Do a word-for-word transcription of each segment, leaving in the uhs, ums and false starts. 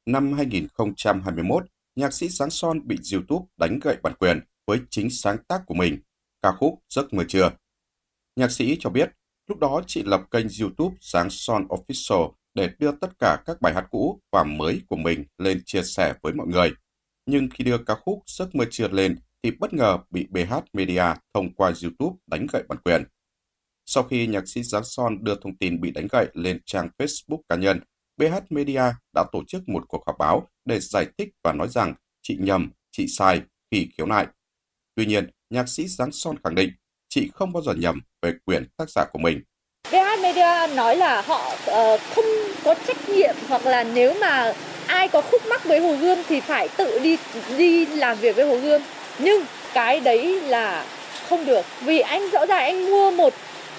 Năm hai nghìn không trăm hai mươi mốt, nhạc sĩ Giáng Son bị YouTube đánh gậy bản quyền với chính sáng tác của mình, ca khúc Giấc mơ trưa. Nhạc sĩ cho biết, lúc đó chị lập kênh YouTube Giáng Son Official để đưa tất cả các bài hát cũ và mới của mình lên chia sẻ với mọi người. Nhưng khi đưa ca khúc Giấc mơ trưa lên thì bất ngờ bị bê hát Media thông qua YouTube đánh gậy bản quyền. Sau khi nhạc sĩ Giáng Son đưa thông tin bị đánh gậy lên trang Facebook cá nhân, bê hát Media đã tổ chức một cuộc họp báo để giải thích và nói rằng chị nhầm, chị sai khi khiếu nại. Tuy nhiên, nhạc sĩ Giáng Son khẳng định chị không bao giờ nhầm về quyền tác giả của mình. bê hát Media nói là họ uh, không có trách nhiệm, hoặc là nếu mà ai có khúc mắc với Hồ Gươm thì phải tự đi đi làm việc với Hồ Gươm. Nhưng cái đấy là không được, vì anh rõ ràng anh mua một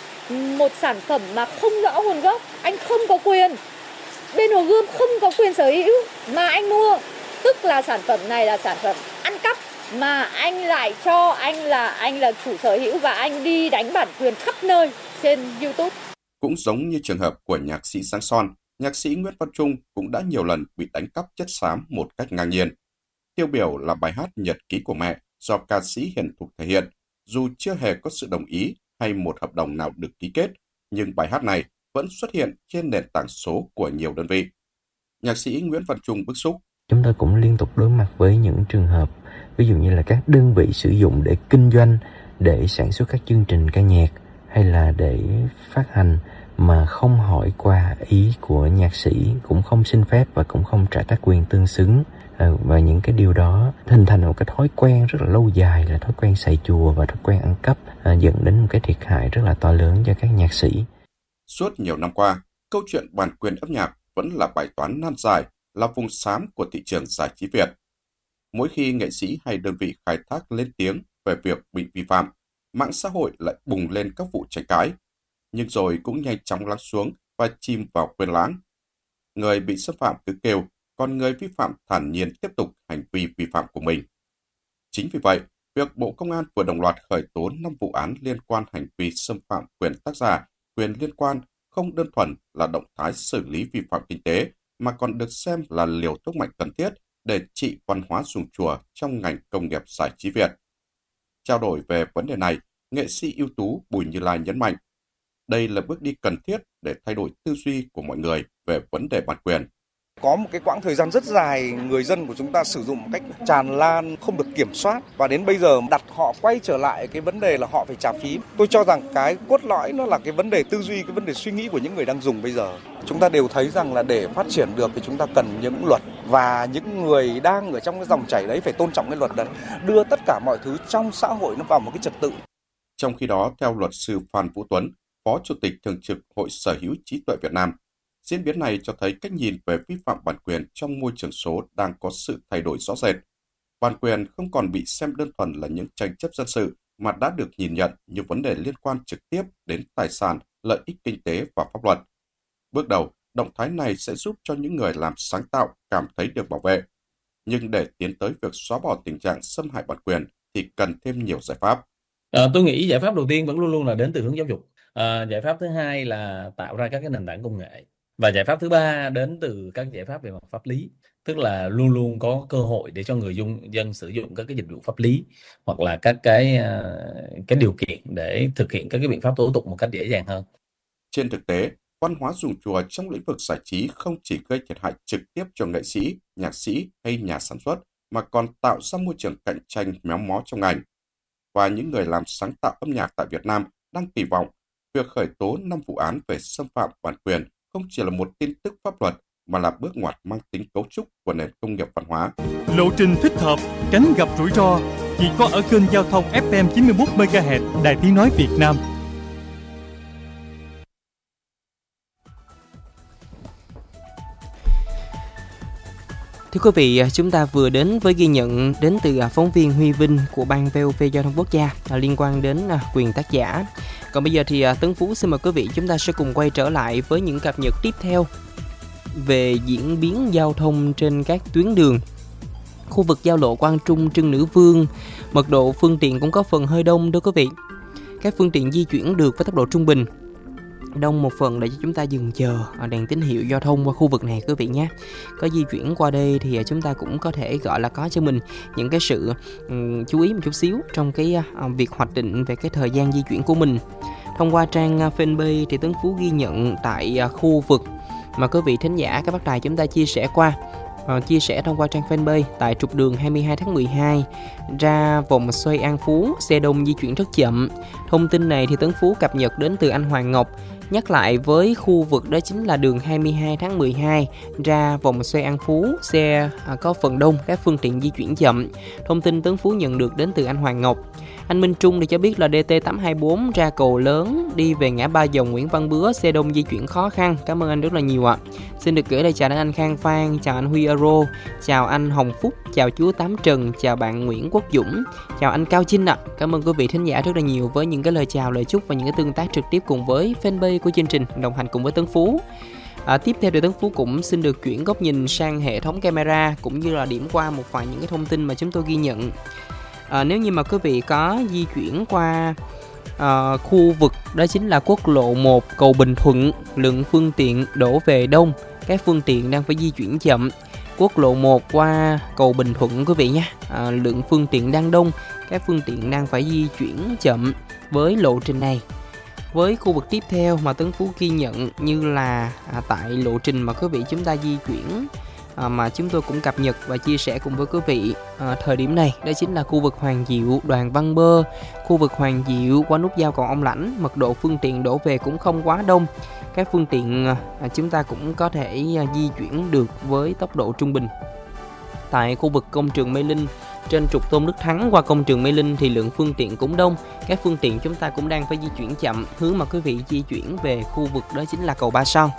một sản phẩm mà không rõ nguồn gốc, anh không có quyền. Bên Hồ Gươm không có quyền sở hữu mà anh mua, tức là sản phẩm này là sản phẩm ăn cắp mà anh lại cho anh là anh là chủ sở hữu và anh đi đánh bản quyền khắp nơi trên YouTube. Cũng giống như trường hợp của nhạc sĩ Giáng Son, nhạc sĩ Nguyễn Văn Trung cũng đã nhiều lần bị đánh cắp chất xám một cách ngang nhiên. Tiêu biểu là bài hát Nhật ký của mẹ do ca sĩ Hiền Thục thể hiện, dù chưa hề có sự đồng ý hay một hợp đồng nào được ký kết, nhưng bài hát này vẫn xuất hiện trên nền tảng số của nhiều đơn vị. Nhạc sĩ Nguyễn Văn Trung bức xúc. Chúng tôi cũng liên tục đối mặt với những trường hợp, ví dụ như là các đơn vị sử dụng để kinh doanh, để sản xuất các chương trình ca nhạc hay là để phát hành mà không hỏi qua ý của nhạc sĩ, cũng không xin phép và cũng không trả tác quyền tương xứng. Và những cái điều đó hình thành một cái thói quen rất là lâu dài, là thói quen xài chùa và thói quen ăn cắp, dẫn đến một cái thiệt hại rất là to lớn cho các nhạc sĩ. Suốt nhiều năm qua, câu chuyện bản quyền âm nhạc vẫn là bài toán nan giải, là vùng xám của thị trường giải trí Việt. Mỗi khi nghệ sĩ hay đơn vị khai thác lên tiếng về việc bị vi phạm, mạng xã hội lại bùng lên các vụ tranh cãi, nhưng rồi cũng nhanh chóng lắng xuống và chìm vào quên lãng. Người bị xâm phạm cứ kêu, còn người vi phạm thản nhiên tiếp tục hành vi vi phạm của mình. Chính vì vậy, việc Bộ Công an vừa đồng loạt khởi tố năm vụ án liên quan hành vi xâm phạm quyền tác giả, quyền liên quan không đơn thuần là động thái xử lý vi phạm kinh tế, mà còn được xem là liều thuốc mạnh cần thiết để trị văn hóa dùng chùa trong ngành công nghiệp giải trí Việt. Trao đổi về vấn đề này, nghệ sĩ ưu tú Bùi Như Lai nhấn mạnh, đây là bước đi cần thiết để thay đổi tư duy của mọi người về vấn đề bản quyền. Có một cái quãng thời gian rất dài người dân của chúng ta sử dụng một cách tràn lan, không được kiểm soát, và đến bây giờ đặt họ quay trở lại cái vấn đề là họ phải trả phí. Tôi cho rằng cái cốt lõi nó là cái vấn đề tư duy, cái vấn đề suy nghĩ của những người đang dùng bây giờ. Chúng ta đều thấy rằng là để phát triển được thì chúng ta cần những luật, và những người đang ở trong cái dòng chảy đấy phải tôn trọng cái luật đấy, đưa tất cả mọi thứ trong xã hội nó vào một cái trật tự. Trong khi đó, theo luật sư Phan Vũ Tuấn, Phó Chủ tịch Thường trực Hội Sở hữu trí tuệ Việt Nam, diễn biến này cho thấy cách nhìn về vi phạm bản quyền trong môi trường số đang có sự thay đổi rõ rệt. Bản quyền không còn bị xem đơn thuần là những tranh chấp dân sự, mà đã được nhìn nhận như vấn đề liên quan trực tiếp đến tài sản, lợi ích kinh tế và pháp luật. Bước đầu, động thái này sẽ giúp cho những người làm sáng tạo cảm thấy được bảo vệ. Nhưng để tiến tới việc xóa bỏ tình trạng xâm hại bản quyền thì cần thêm nhiều giải pháp. À, tôi nghĩ giải pháp đầu tiên vẫn luôn luôn là đến từ hướng giáo dục. À, giải pháp thứ hai là tạo ra các cái nền tảng công nghệ. Và giải pháp thứ ba đến từ các giải pháp về mặt pháp lý, tức là luôn luôn có cơ hội để cho người dùng dân sử dụng các cái dịch vụ pháp lý hoặc là các cái cái điều kiện để thực hiện các cái biện pháp tố tụng một cách dễ dàng hơn. Trên thực tế, văn hóa dùng chùa trong lĩnh vực giải trí không chỉ gây thiệt hại trực tiếp cho nghệ sĩ, nhạc sĩ hay nhà sản xuất, mà còn tạo ra môi trường cạnh tranh méo mó trong ngành. Và những người làm sáng tạo âm nhạc tại Việt Nam đang kỳ vọng việc khởi tố năm vụ án về xâm phạm bản quyền không chỉ là một tin tức pháp luật, mà là bước ngoặt mang tính cấu trúc của nền công nghiệp văn hóa. Lộ trình thích hợp, tránh gặp rủi ro, chỉ có ở kênh giao thông ép em chín mươi mốt mê ga héc Đài Tiếng Nói Việt Nam. Thưa quý vị, chúng ta vừa đến với ghi nhận đến từ phóng viên Huy Vinh của Ban vê o vê Giao thông Quốc gia liên quan đến quyền tác giả. Còn bây giờ thì Tấn Phú xin mời quý vị chúng ta sẽ cùng quay trở lại với những cập nhật tiếp theo về diễn biến giao thông trên các tuyến đường. Khu vực giao lộ Quang Trung, Trưng Nữ Vương, mật độ phương tiện cũng có phần hơi đông thưa quý vị. Các phương tiện di chuyển được với tốc độ trung bình. đông một phần để cho chúng ta dừng chờ đèn tín hiệu giao thông qua khu vực này quý vị nhé. Có di chuyển qua đây thì chúng ta cũng có thể gọi là có cho mình những cái sự um, chú ý một chút xíu trong cái uh, việc hoạch định về cái thời gian di chuyển của mình. Thông qua trang uh, fanpage thì Tuấn Phú ghi nhận tại uh, khu vực mà quý vị thính giả các bác đài chúng ta chia sẻ qua uh, chia sẻ thông qua trang fanpage tại trục đường hai mươi hai tháng mười hai ra vòng xoay An Phú, xe đông di chuyển rất chậm. Thông tin này thì Tuấn Phú cập nhật đến từ anh Hoàng Ngọc. Nhắc lại với khu vực đó chính là đường hai mươi hai tháng mười hai ra vòng xoay An Phú, xe à, có phần đông, các phương tiện di chuyển chậm. Thông tin Tuấn Phú nhận được đến từ anh Hoàng Ngọc. Anh Minh Trung thì cho biết là đê tê tám hai bốn ra cầu lớn đi về ngã ba dòng Nguyễn Văn Bứa, xe đông di chuyển khó khăn. Cảm ơn anh rất là nhiều ạ. Xin được gửi lời chào đến anh Khang Phan, chào anh Huy Euro, chào anh Hồng Phúc, chào chú Tám Trần, chào bạn Nguyễn Quốc Dũng, chào anh Cao Chinh ạ. Cảm ơn quý vị thính giả rất là nhiều với những cái lời chào, lời chúc và những cái tương tác trực tiếp cùng với fanpage của chương trình đồng hành cùng với Tuấn Phú. À, tiếp theo thì Tuấn Phú cũng xin được chuyển góc nhìn sang hệ thống camera cũng như là điểm qua một vài những cái thông tin mà chúng tôi ghi nhận. À, nếu như mà quý vị có di chuyển qua à, khu vực đó chính là quốc lộ một cầu Bình Thuận, lượng phương tiện đổ về đông, các phương tiện đang phải di chuyển chậm. Quốc lộ một qua cầu Bình Thuận quý vị nhé, à, lượng phương tiện đang đông, các phương tiện đang phải di chuyển chậm với lộ trình này. Với khu vực tiếp theo mà Tuấn Phú ghi nhận như là à, tại lộ trình mà quý vị chúng ta di chuyển à, mà chúng tôi cũng cập nhật và chia sẻ cùng với quý vị à, thời điểm này, đó chính là khu vực Hoàng Diệu, Đoàn Văn Bơ. Khu vực Hoàng Diệu qua nút giao cầu Ông Lãnh, mật độ phương tiện đổ về cũng không quá đông. Các phương tiện à, chúng ta cũng có thể à, di chuyển được với tốc độ trung bình. Tại khu vực công trường Mê Linh, trên trục Tôn Đức Thắng qua công trường Mê Linh thì lượng phương tiện cũng đông. Các phương tiện chúng ta cũng đang phải di chuyển chậm. Hướng mà quý vị di chuyển về khu vực đó chính là cầu Ba Son.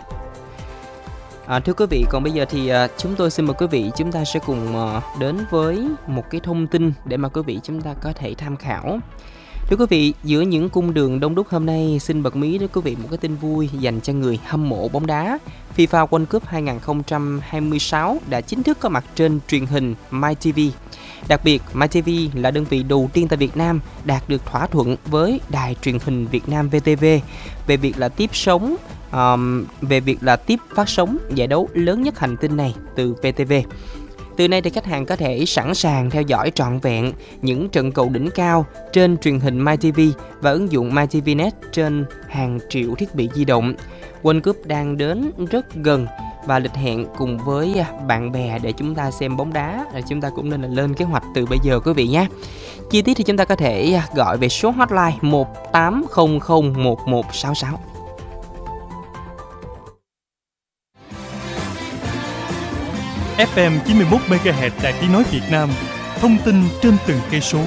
À, thưa quý vị, còn bây giờ thì à, chúng tôi xin mời quý vị chúng ta sẽ cùng à, đến với một cái thông tin để mà quý vị chúng ta có thể tham khảo. Thưa quý vị, giữa những cung đường đông đúc hôm nay, xin bật mí đến quý vị một cái tin vui dành cho người hâm mộ bóng đá. FIFA World Cup hai không hai sáu đã chính thức có mặt trên truyền hình MyTV. Đặc biệt, MyTV là đơn vị đầu tiên tại Việt Nam đạt được thỏa thuận với Đài truyền hình Việt Nam vê tê vê về việc là tiếp sóng um, về việc là tiếp phát sóng giải đấu lớn nhất hành tinh này từ vê tê vê. Từ nay thì khách hàng có thể sẵn sàng theo dõi trọn vẹn những trận cầu đỉnh cao trên truyền hình MyTV và ứng dụng MyTVnet trên hàng triệu thiết bị di động. World Cup đang đến rất gần và lịch hẹn cùng với bạn bè để chúng ta xem bóng đá, chúng ta cũng nên là lên kế hoạch từ bây giờ quý vị nhé. Chi tiết thì chúng ta có thể gọi về số hotline một tám không không một một sáu sáu. ép em chín mươi mốt mê ga héc Đài Tiếng nói Việt Nam, thông tin trên từng cây số.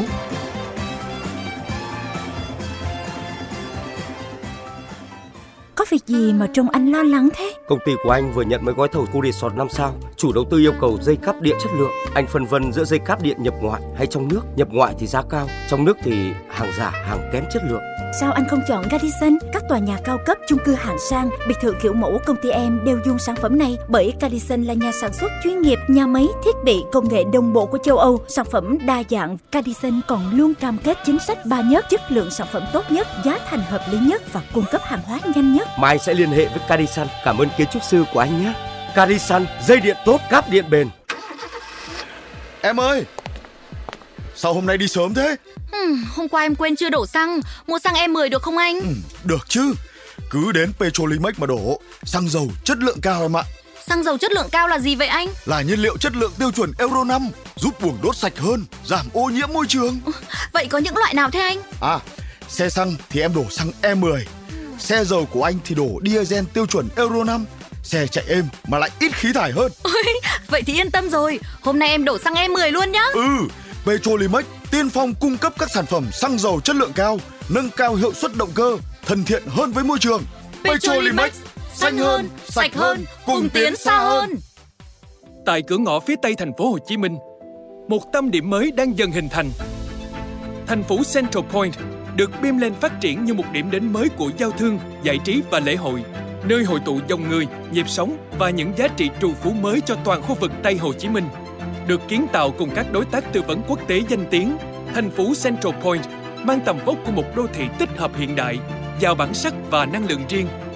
Có việc gì mà trông anh lo lắng thế? Công ty của anh vừa nhận mấy gói thầu khu resort năm sao. Chủ đầu tư yêu cầu dây cáp điện chất lượng. Anh phân vân giữa dây cáp điện nhập ngoại hay trong nước. Nhập ngoại thì giá cao, trong nước thì hàng giả, hàng kém chất lượng. Sao anh không chọn Radisson? Các tòa nhà cao cấp, chung cư hạng sang, biệt thự kiểu mẫu công ty em đều dùng sản phẩm này, bởi Radisson là nhà sản xuất chuyên nghiệp, nhà máy, thiết bị, công nghệ đồng bộ của châu Âu, sản phẩm đa dạng. Radisson còn luôn cam kết chính sách ba nhất, chất lượng sản phẩm tốt nhất, giá thành hợp lý nhất và cung cấp hàng hóa nhanh nhất. Mai sẽ liên hệ với Radisson. Cảm ơn kiến trúc sư của anh nhé. Radisson, dây điện tốt, cáp điện bền. Em ơi, sao hôm nay đi sớm thế? Hmm, hôm qua em quên chưa đổ xăng. Mua xăng E mười được không anh? Ừ, được chứ. Cứ đến Petrolimex mà đổ. Xăng dầu chất lượng cao em ạ. Xăng dầu chất lượng cao là gì vậy anh? Là nhiên liệu chất lượng tiêu chuẩn Euro năm, giúp buồng đốt sạch hơn, giảm ô nhiễm môi trường. Vậy có những loại nào thế anh? À, xe xăng thì em đổ xăng E mười. Xe dầu của anh thì đổ diesel tiêu chuẩn Euro năm. Xe chạy êm mà lại ít khí thải hơn. Ôi, vậy thì yên tâm rồi. Hôm nay em đổ xăng E mười luôn nhá. Ừ, Petrolimex tiên phong cung cấp các sản phẩm xăng dầu chất lượng cao, nâng cao hiệu suất động cơ, thân thiện hơn với môi trường. Petrolimex, xanh hơn, sạch hơn, cùng tiến xa hơn. Tại cửa ngõ phía tây thành phố Hồ Chí Minh, một tâm điểm mới đang dần hình thành. Thành phố Central Point được bim lên phát triển như một điểm đến mới của giao thương, giải trí và lễ hội, nơi hội tụ dòng người, nhịp sống và những giá trị trù phú mới cho toàn khu vực Tây Hồ Chí Minh. Được kiến tạo cùng các đối tác tư vấn quốc tế danh tiếng, thành phố Central Point mang tầm vóc của một đô thị tích hợp hiện đại, giàu bản sắc và năng lượng riêng,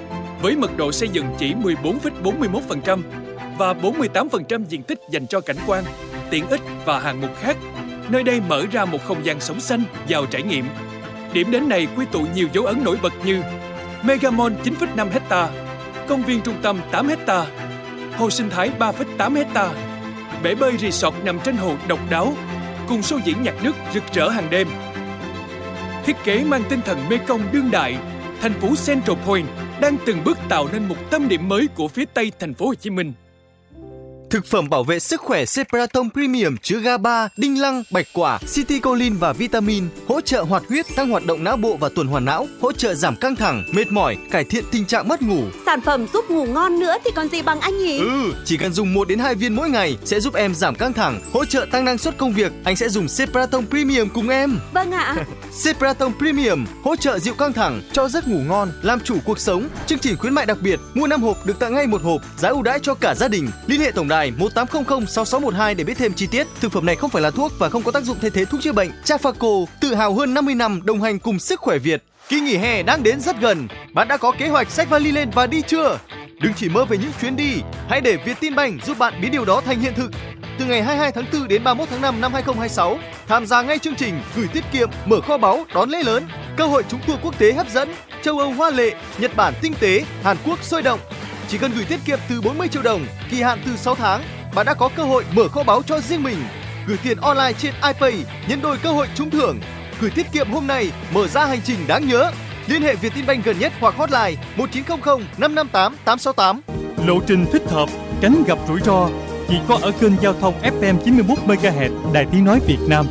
với mật độ xây dựng chỉ mười bốn phẩy bốn mươi mốt phần trăm và bốn mươi tám phần trăm diện tích dành cho cảnh quan, tiện ích và hạng mục khác. Nơi đây mở ra một không gian sống xanh, giàu trải nghiệm. Điểm đến này quy tụ nhiều dấu ấn nổi bật như Mega Mall chín phẩy năm hectare, công viên trung tâm tám hectare, hồ sinh thái ba phẩy tám hectare, bể bơi resort nằm trên hồ độc đáo, cùng show diễn nhạc nước rực rỡ hàng đêm. Thiết kế mang tinh thần Mekong đương đại, thành phố Central Point đang từng bước tạo nên một tâm điểm mới của phía Tây thành phố Hồ Chí Minh. Thực phẩm bảo vệ sức khỏe Cepraton Premium chứa giê a ba, đinh lăng, bạch quả, citicoline và vitamin, hỗ trợ hoạt huyết, tăng hoạt động não bộ và tuần hoàn não, hỗ trợ giảm căng thẳng, mệt mỏi, cải thiện tình trạng mất ngủ. Sản phẩm giúp ngủ ngon nữa thì còn gì bằng anh nhỉ? Ừ, chỉ cần dùng một đến hai viên mỗi ngày sẽ giúp em giảm căng thẳng, hỗ trợ tăng năng suất công việc. Anh sẽ dùng Cepraton Premium cùng em. Vâng ạ. Cepraton Premium hỗ trợ dịu căng thẳng, cho giấc ngủ ngon, làm chủ cuộc sống. Chương trình khuyến mại đặc biệt, mua năm hộp được tặng ngay một hộp, giá ưu đãi cho cả gia đình. Liên hệ tổng đài một tám không không sáu sáu một hai để biết thêm chi tiết. Thực phẩm này không phải là thuốc và không có tác dụng thay thế thuốc chữa bệnh. Trafaco tự hào hơn năm mươi năm đồng hành cùng sức khỏe Việt. Kỳ nghỉ hè đang đến rất gần. Bạn đã có kế hoạch xách vali lên và đi chưa? Đừng chỉ mơ về những chuyến đi, hãy để Vietinbank giúp bạn biến điều đó thành hiện thực. Từ ngày hai mươi hai tháng tư đến ba mươi mốt tháng năm năm hai không hai sáu, tham gia ngay chương trình gửi tiết kiệm, mở kho báu, đón lễ lớn, cơ hội trúng tour quốc tế hấp dẫn, châu Âu hoa lệ, Nhật Bản tinh tế, Hàn Quốc sôi động. Chỉ cần gửi tiết kiệm từ bốn mươi triệu đồng, kỳ hạn từ sáu tháng, bạn đã có cơ hội mở kho báu cho riêng mình. Gửi tiền online trên iPay, nhân đôi cơ hội trúng thưởng. Gửi tiết kiệm hôm nay, mở ra hành trình đáng nhớ. Liên hệ Vietinbank gần nhất hoặc hotline một chín không không năm năm tám tám sáu tám. Lộ trình thích hợp, tránh gặp rủi ro chỉ có ở kênh giao thông ép em chín mươi mốt mê ga héc Đài Tiếng nói Việt Nam.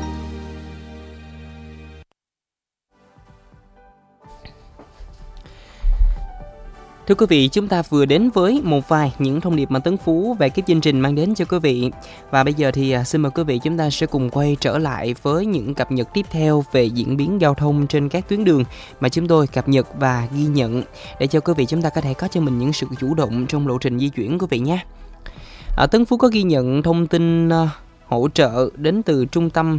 Thưa quý vị, chúng ta vừa đến với một vài những thông điệp mà Tấn Phú về cái chương trình mang đến cho quý vị. Và bây giờ thì xin mời quý vị chúng ta sẽ cùng quay trở lại với những cập nhật tiếp theo về diễn biến giao thông trên các tuyến đường mà chúng tôi cập nhật và ghi nhận để cho quý vị chúng ta có thể có cho mình những sự chủ động trong lộ trình di chuyển quý vị nhé. À, Tấn Phú có ghi nhận thông tin uh, hỗ trợ đến từ trung tâm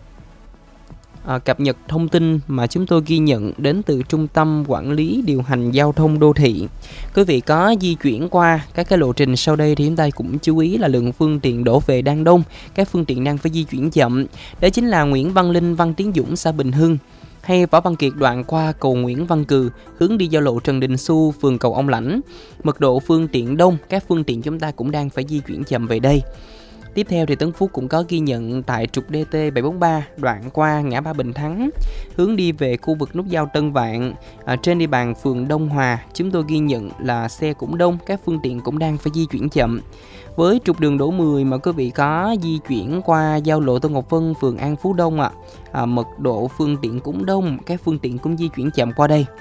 À, cập nhật thông tin mà chúng tôi ghi nhận đến từ Trung tâm Quản lý Điều hành Giao thông Đô thị. Quý vị có di chuyển qua các cái lộ trình sau đây thì chúng ta cũng chú ý là lượng phương tiện đổ về đang đông, các phương tiện đang phải di chuyển chậm. Đó chính là Nguyễn Văn Linh, Văn Tiến Dũng, xã Bình Hưng, hay Võ Văn Kiệt đoạn qua cầu Nguyễn Văn Cừ, hướng đi giao lộ Trần Đình Xu, phường Cầu Ông Lãnh. Mật độ phương tiện đông, các phương tiện chúng ta cũng đang phải di chuyển chậm về đây. Tiếp theo thì Tấn Phú cũng có ghi nhận tại trục đê tê bảy bốn ba đoạn qua ngã ba Bình Thắng, hướng đi về khu vực nút giao Tân Vạn. À, trên địa bàn phường Đông Hòa, chúng tôi ghi nhận là xe cũng đông, các phương tiện cũng đang phải di chuyển chậm. Với trục đường Đỗ mười mà quý vị có di chuyển qua giao lộ Tô Ngọc Vân, phường An Phú Đông ạ, à. à, mật độ phương tiện cũng đông, các phương tiện cũng di chuyển chậm qua đây.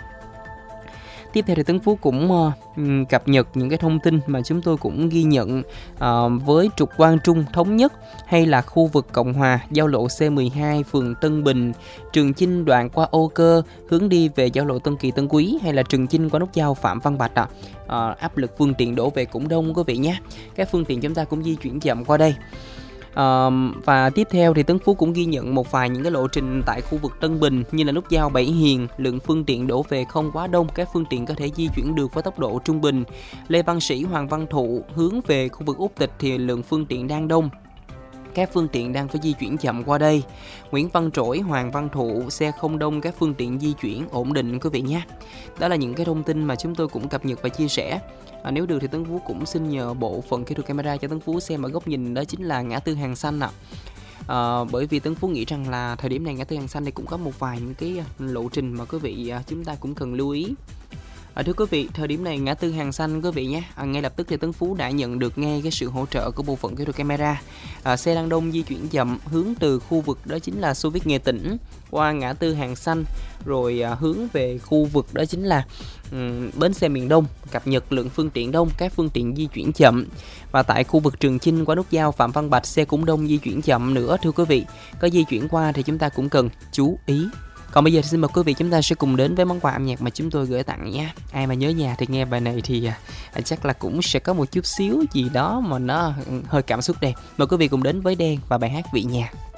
Tiếp theo thì Tấn Phú cũng uh, cập nhật những cái thông tin mà chúng tôi cũng ghi nhận uh, với trục Quang Trung Thống Nhất, hay là khu vực Cộng Hòa, giao lộ C mười hai, phường Tân Bình, Trường Chinh đoạn qua Âu Cơ, hướng đi về giao lộ Tân Kỳ Tân Quý, hay là Trường Chinh qua nút giao Phạm Văn Bạch ạ. À. Uh, áp lực phương tiện đổ về cũng đông quý vị nhé. Các phương tiện chúng ta cũng di chuyển chậm qua đây. Uh, và tiếp theo thì Tấn Phú cũng ghi nhận một vài những cái lộ trình tại khu vực Tân Bình như là nút giao Bảy Hiền, lượng phương tiện đổ về không quá đông, các phương tiện có thể di chuyển được với tốc độ trung bình. Lê Văn Sĩ, Hoàng Văn Thụ hướng về khu vực Úc Tịch thì lượng phương tiện đang đông, các phương tiện đang phải di chuyển chậm qua đây. Nguyễn Văn Trỗi, Hoàng Văn Thụ, xe không đông, các phương tiện di chuyển ổn định quý vị nhé. Đó là những cái thông tin mà chúng tôi cũng cập nhật và chia sẻ. À, nếu được thì Tấn Phú cũng xin nhờ bộ phận kỹ thuật camera cho Tấn Phú xem ở góc nhìn đó chính là ngã tư Hàng Xanh ạ. À, bởi vì Tấn Phú nghĩ rằng là thời điểm này ngã tư Hàng Xanh thì cũng có một vài những cái lộ trình mà quý vị chúng ta cũng cần lưu ý. À, thưa quý vị, thời điểm này ngã tư Hàng Xanh quý vị nhé, à, ngay lập tức thì Tấn Phú đã nhận được ngay cái sự hỗ trợ của bộ phận kỹ thuật camera. À, xe đang đông di chuyển chậm hướng từ khu vực đó chính là Xô Viết Nghệ Tĩnh qua ngã tư Hàng Xanh, rồi à, hướng về khu vực đó chính là um, bến xe miền Đông, cập nhật lượng phương tiện đông, các phương tiện di chuyển chậm. Và tại khu vực Trường Chinh qua nút giao Phạm Văn Bạch, xe cũng đông di chuyển chậm nữa thưa quý vị. Có di chuyển qua thì chúng ta cũng cần chú ý. Còn bây giờ thì xin mời quý vị chúng ta sẽ cùng đến với món quà âm nhạc mà chúng tôi gửi tặng nhé. Ai mà nhớ nhà thì nghe bài này thì à, chắc là cũng sẽ có một chút xíu gì đó mà nó hơi cảm xúc đây. Mời quý vị cùng đến với Đen và bài hát Vị Nhà.